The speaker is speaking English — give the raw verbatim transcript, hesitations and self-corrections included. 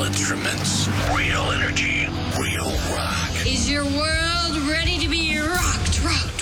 instruments, real energy, real rock. Is your world ready to be rocked, rocked?